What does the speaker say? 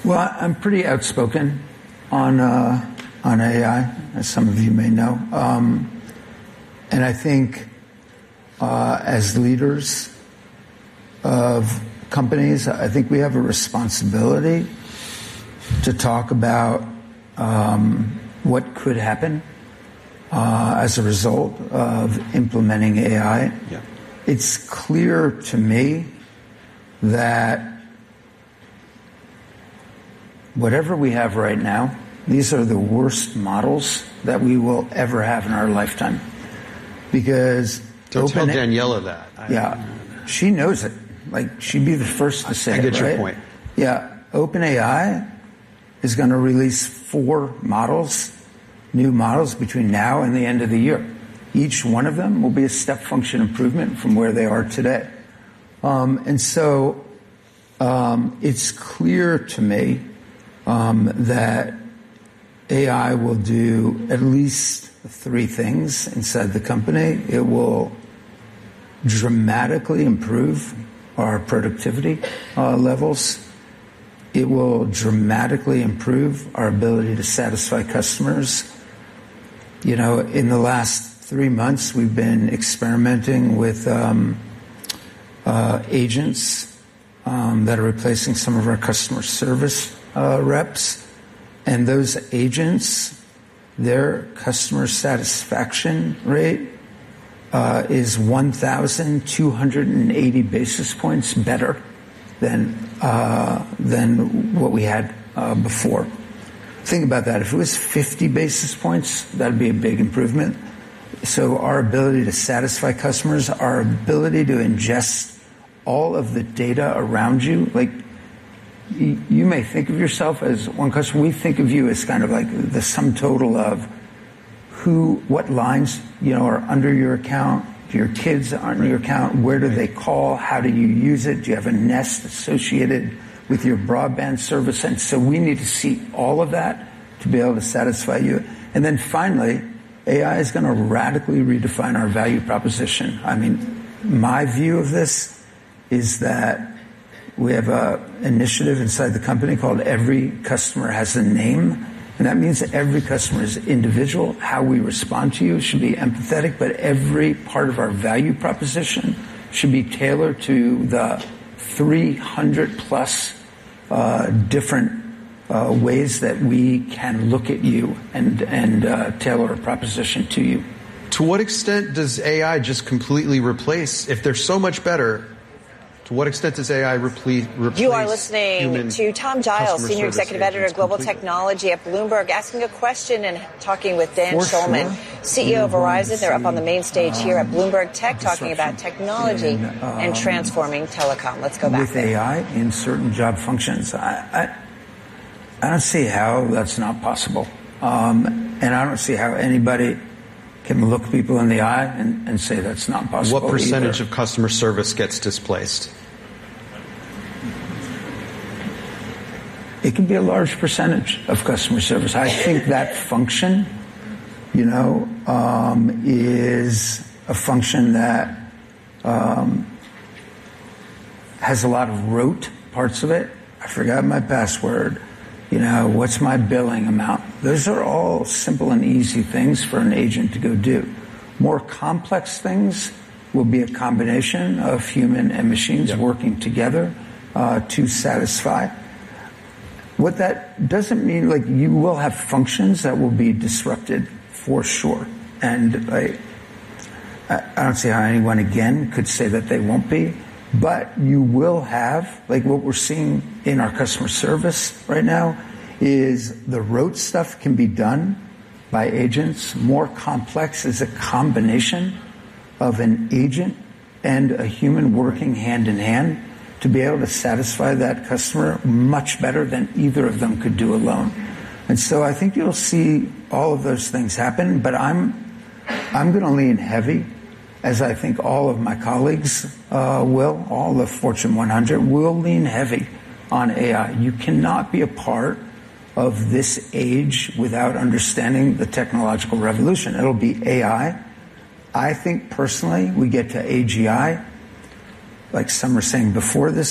Well, I'm pretty outspoken on AI, as some of you may know. And I think as leaders of companies, I think we have a responsibility to talk about what could happen as a result of implementing AI. Yeah. It's clear to me that whatever we have right now, these are the worst models that we will ever have in our lifetime. Because don't tell Daniela that. Yeah, she knows it. Like, she'd be the first to say it, I get your right? point. Yeah, OpenAI is going to release 4 new models between now and the end of the year. Each one of them will be a step function improvement from where they are today. And so it's clear to me that AI will do at least 3 things inside the company. It will dramatically improve our productivity levels. It will dramatically improve our ability to satisfy customers. You know, in the last 3 months, we've been experimenting with agents that are replacing some of our customer service reps. And those agents, their customer satisfaction rate is 1,280 basis points better than what we had before. Think about that. If it was 50 basis points, that'd be a big improvement. So our ability to satisfy customers, our ability to ingest all of the data around you, like, you may think of yourself as one customer. We think of you as kind of like the sum total of what lines, are under your account. Do your kids are under your account? Where do they call? How do you use it? Do you have a Nest associated with your broadband service? And so we need to see all of that to be able to satisfy you. And then finally, AI is going to radically redefine our value proposition. I mean, my view of this is that we have an initiative inside the company called Every Customer Has a Name. And that means that every customer is individual. How we respond to you should be empathetic, but every part of our value proposition should be tailored to the 300 plus different ways that we can look at you and tailor a proposition to you. To what extent does AI just completely replace, if they're so much better, to what extent does AI replace You are listening to Tom Giles, Senior Executive Editor of Global Technology at Bloomberg, asking a question and talking with Dan Schulman, CEO of Verizon. They're up on the main stage here at Bloomberg Tech, talking about technology and transforming telecom. Let's go back with there. AI in certain job functions. I don't see how that's not possible. And I don't see how anybody can look people in the eye and say that's not possible. What percentage of customer service gets displaced? It can be a large percentage of customer service. I think that function, is a function that has a lot of rote parts of it. I forgot my password. What's my billing amount? Those are all simple and easy things for an agent to go do. More complex things will be a combination of human and machines working together to satisfy. What that doesn't mean, like, you will have functions that will be disrupted for sure. And I don't see how anyone, again, could say that they won't be. But you will have, like what we're seeing in our customer service right now, is the rote stuff can be done by agents. More complex is a combination of an agent and a human working hand in hand to be able to satisfy that customer much better than either of them could do alone. And so I think you'll see all of those things happen, but I'm going to lean heavy, as I think all of my colleagues will, all the Fortune 100 will lean heavy on AI. You cannot be a part of this age without understanding the technological revolution. It'll be AI. I think personally we get to AGI, like some are saying before this